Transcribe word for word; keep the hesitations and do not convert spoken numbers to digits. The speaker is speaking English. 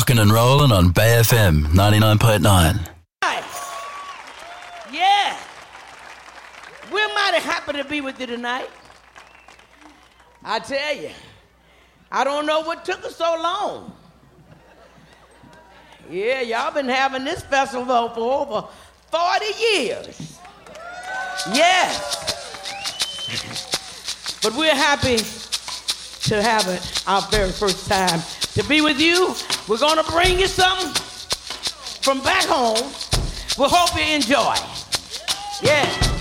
Rockin' and rollin' on Bay F M ninety-nine point nine. Yeah. We're mighty happy to be with you tonight. I tell you, I don't know what took us so long. Yeah, y'all been having this festival for over forty years. Yeah. But we're happy to have it our very first time to be with you. We're gonna bring you something from back home. We hope you enjoy. Yeah.